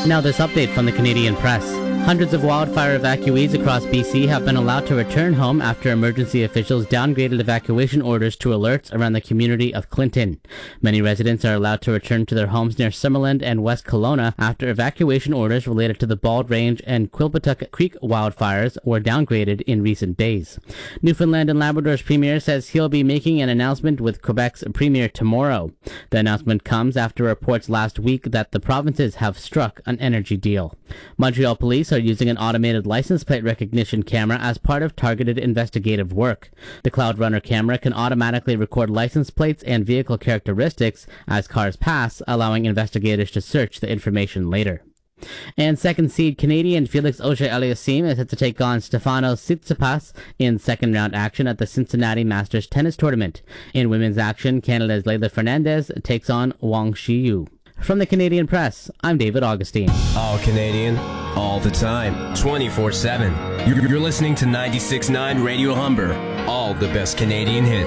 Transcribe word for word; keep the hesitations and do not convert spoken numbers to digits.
Now this update from the Canadian Press. Hundreds of wildfire evacuees across B C have been allowed to return home after emergency officials downgraded evacuation orders to alerts around the community of Clinton. Many residents are allowed to return to their homes near Summerland and West Kelowna after evacuation orders related to the Bald Range and Quilpatuck Creek wildfires were downgraded in recent days. Newfoundland and Labrador's premier says he'll be making an announcement with Quebec's premier tomorrow. The announcement comes after reports last week that the provinces have struck an energy deal. Montreal police are using an automated license plate recognition camera as part of targeted investigative work. The Cloud Runner camera can automatically record license plates and vehicle characteristics as cars pass, allowing investigators to search the information later. And second seed Canadian Felix Auger-Aliassime is set to take on Stefanos Tsitsipas in second round action at the Cincinnati Masters Tennis Tournament. In women's action, Canada's Leylah Fernandez takes on Wang Shiyu. From the Canadian Press, I'm David Augustine. All Canadian, all the time, twenty-four seven. You're, you're listening to ninety-six point nine Radio Humber. All the best Canadian hits.